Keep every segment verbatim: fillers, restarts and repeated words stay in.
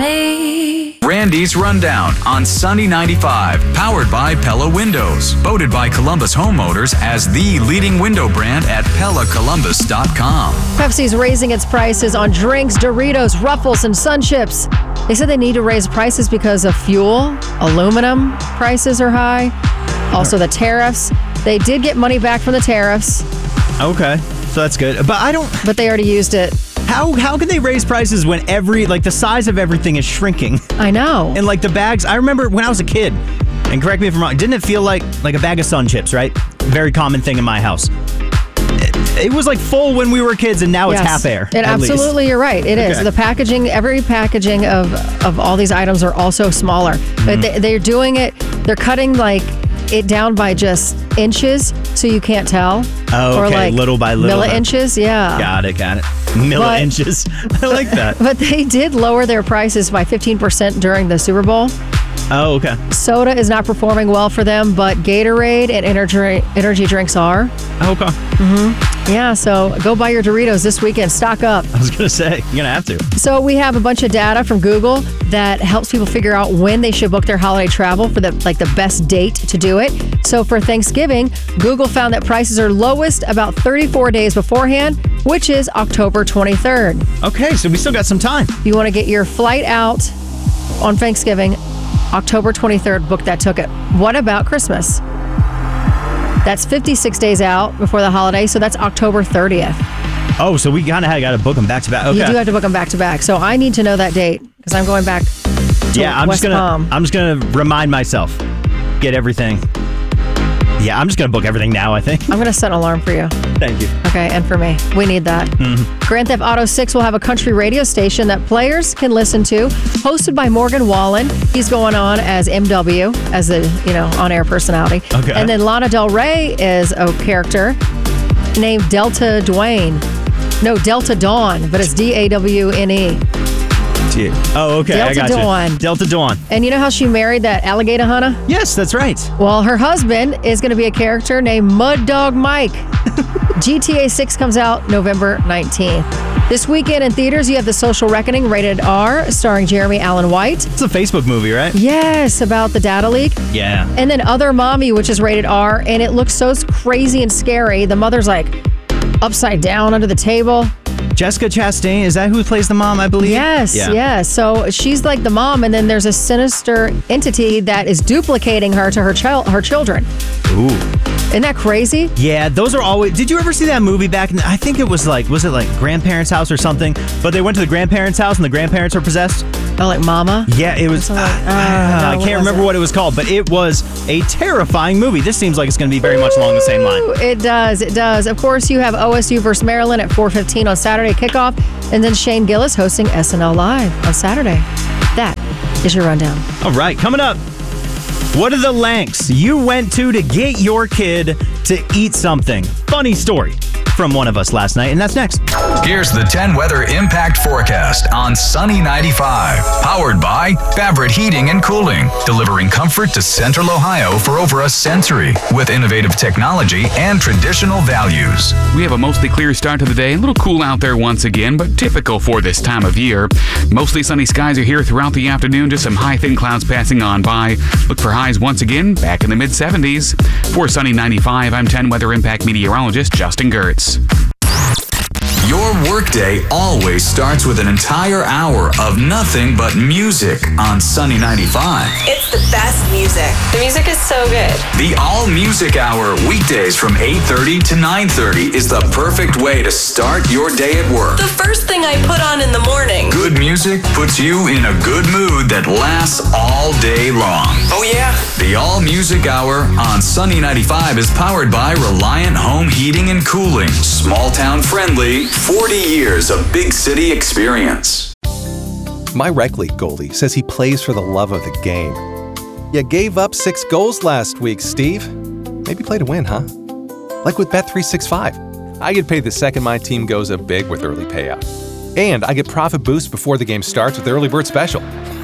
me. Randy's Rundown on Sunny ninety-five, powered by Pella Windows. Voted by Columbus homeowners as the leading window brand at Pella Columbus dot com. Pepsi's raising its prices on drinks, Doritos, Ruffles, and Sun Chips. They said they need to raise prices because of fuel, aluminum prices are high, also the tariffs. They did get money back from the tariffs. Okay, so that's good. But I don't... But they already used it. How how can they raise prices when every, like, the size of everything is shrinking? I know. And, like, the bags... I remember when I was a kid, and correct me if I'm wrong, didn't it feel like, like a bag of Sun Chips, right? Very common thing in my house. It, it was, like, full when we were kids, and now yes. it's half air. It absolutely, least. You're right. It is. Okay. The packaging, every packaging of, of all these items are also smaller. Mm-hmm. But they, they're doing it, they're cutting, like, it down by just inches so you can't tell. Oh, or okay, like little by little. Milli-inches, yeah. Got it, got it. Milli-inches. I like that. But they did lower their prices by fifteen percent during the Super Bowl. Oh, okay. Soda is not performing well for them, but Gatorade and energy energy drinks are. Okay. Mm-hmm. Yeah, so go buy your Doritos this weekend. Stock up. I was going to say, you're going to have to. So we have a bunch of data from Google that helps people figure out when they should book their holiday travel for the like the best date to do it. So for Thanksgiving, Google found that prices are lowest about thirty-four days beforehand, which is October twenty-third. Okay, so we still got some time. You want to get your flight out on Thanksgiving, October twenty-third, book that ticket. What about Christmas? That's fifty-six days out before the holiday, so that's October thirtieth. Oh, so we kind of got to book them back to back. Okay. You do have to book them back to back. So I need to know that date because I'm going back to yeah, I'm West just gonna, Palm. I'm just going to remind myself. Get everything. Yeah, I'm just going to book everything now, I think. I'm going to set an alarm for you. Thank you. Okay, and for me. We need that. Mm-hmm. Grand Theft Auto six will have a country radio station that players can listen to, hosted by Morgan Wallen. He's going on as M W, as a, you know, on-air personality. Okay. And then Lana Del Rey is a character named Delta Dwayne. No, Delta Dawn, but it's D A W N E. Oh, okay. Delta I got Dawn. you. Delta Dawn. And you know how she married that alligator hunter? Yes, that's right. Well, her husband is going to be a character named Mud Dog Mike. G T A six comes out November nineteenth. This weekend in theaters, you have The Social Reckoning, rated R, starring Jeremy Allen White. It's a Facebook movie, right? Yes, about the data leak. Yeah. And then Other Mommy, which is rated R, and it looks so crazy and scary. The mother's like upside down under the table. Jessica Chastain, is that who plays the mom, I believe? Yes, yeah. yes. So she's like the mom, and then there's a sinister entity that is duplicating her to her child, her children. Ooh. Isn't that crazy? Yeah, those are always... Did you ever see that movie back in... I think it was like... Was it like grandparents' house or something? But they went to the grandparents' house and the grandparents were possessed? Oh, like Mama? Yeah, it was... Uh, Like, uh, uh, I no, can't what remember it? what it was called, but it was a terrifying movie. This seems like it's going to be very much along the same line. Ooh, it does, it does. Of course, you have O S U versus Maryland at four fifteen on Saturday kickoff, and then Shane Gillis hosting S N L Live on Saturday. That is your rundown. All right, coming up. What are the lengths you went to to get your kid to eat something? Funny story from one of us last night, and that's next. Here's the ten weather impact forecast on Sunny ninety-five. Powered by Favorite Heating and Cooling, delivering comfort to Central Ohio for over a century with innovative technology and traditional values. We have a mostly clear start to the day. A little cool out there once again, but typical for this time of year. Mostly sunny skies are here throughout the afternoon. Just some high thin clouds passing on by. Look for highs once again back in the mid seventies. For Sunny ninety-five, I'm ten weather impact meteorologist Justin Gertz. Your workday always starts with an entire hour of nothing but music on Sunny ninety-five. It's the best music. The music is so good. The All Music Hour, weekdays from eight thirty to nine thirty, is the perfect way to start your day at work. The first thing I put on in the morning. Good music puts you in a good mood that lasts all day long. Oh, yeah? The All Music Hour on Sunny ninety-five is powered by Reliant Home Heating and Cooling. Small town friendly, forty years of big city experience. My rec league goalie says he plays for the love of the game. You gave up six goals last week, Steve. Maybe play to win, huh? Like with Bet three sixty-five. I get paid the second my team goes up big with early payout. And I get profit boost before the game starts with Early Bird Special.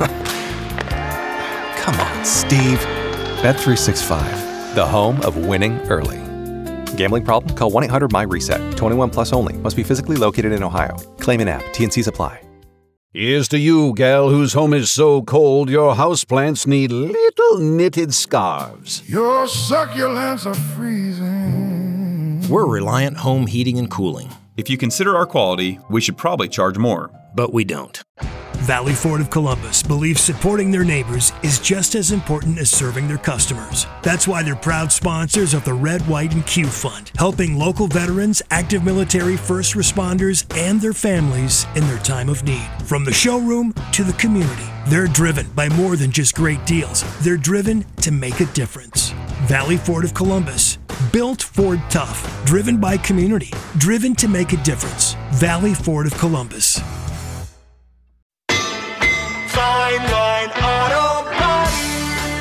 Come on, Steve. Bet three sixty-five, the home of winning early. Gambling problem? Call one eight hundred M Y RESET. twenty-one plus only. Must be physically located in Ohio. Claim in app. T N Cs apply. Here's to you, gal, whose home is so cold your houseplants need little knitted scarves. Your succulents are freezing. We're Reliant Home Heating and Cooling. If you consider our quality, we should probably charge more. But we don't. Valley Ford of Columbus believes supporting their neighbors is just as important as serving their customers. That's why they're proud sponsors of the Red, White, and Q Fund, helping local veterans, active military, first responders, and their families in their time of need. From the showroom to the community, they're driven by more than just great deals. They're driven to make a difference. Valley Ford of Columbus, built Ford tough, driven by community, driven to make a difference. Valley Ford of Columbus. Fine Line Auto Body.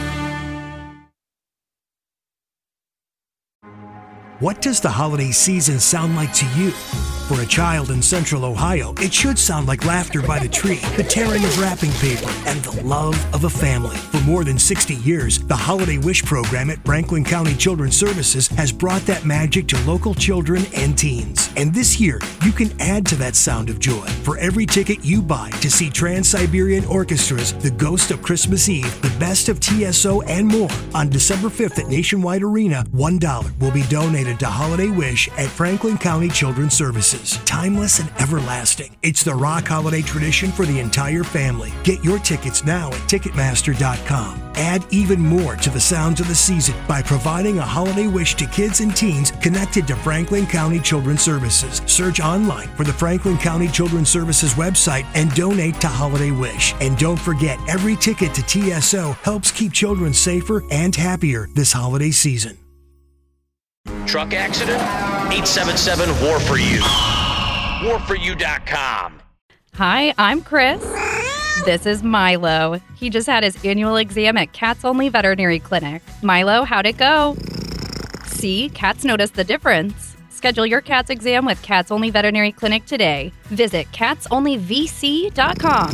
What does the holiday season sound like to you? For a child in Central Ohio, it should sound like laughter by the tree, the tearing of wrapping paper, and the love of a family. For more than sixty years, the Holiday Wish program at Franklin County Children's Services has brought that magic to local children and teens. And this year, you can add to that sound of joy. For every ticket you buy to see Trans-Siberian Orchestra's The Ghost of Christmas Eve, The Best of T S O, and more, on December fifth at Nationwide Arena, one dollar will be donated to Holiday Wish at Franklin County Children's Services. Timeless and everlasting. It's the rock holiday tradition for the entire family. Get your tickets now at Ticketmaster dot com. Add even more to the sounds of the season by providing a holiday wish to kids and teens connected to Franklin County Children's Services. Search online for the Franklin County Children's Services website and donate to Holiday Wish. And don't forget, every ticket to T S O helps keep children safer and happier this holiday season. Truck accident? eight seven seven, W A R for you. war for you dot com. Hi, I'm Chris. This is Milo. He just had his annual exam at Cats Only Veterinary Clinic. Milo, how'd it go? See, cats notice the difference. Schedule your cat's exam with Cats Only Veterinary Clinic today. Visit cats only v c dot com.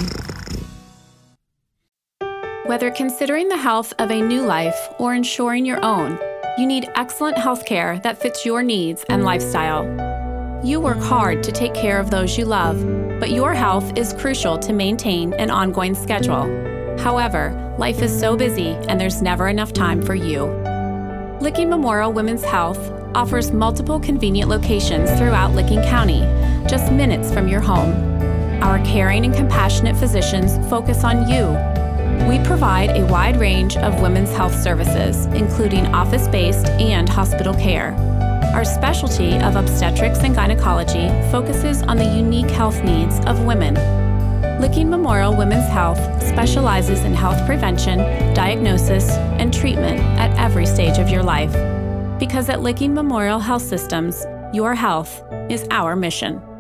Whether considering the health of a new life or ensuring your own, you need excellent health care that fits your needs and lifestyle. You work hard to take care of those you love, but your health is crucial to maintain an ongoing schedule. However, life is so busy and there's never enough time for you. Licking Memorial Women's Health offers multiple convenient locations throughout Licking County, just minutes from your home. Our caring and compassionate physicians focus on you. We provide a wide range of women's health services, including office-based and hospital care. Our specialty of obstetrics and gynecology focuses on the unique health needs of women. Licking Memorial Women's Health specializes in health prevention, diagnosis, and treatment at every stage of your life. Because at Licking Memorial Health Systems, your health is our mission.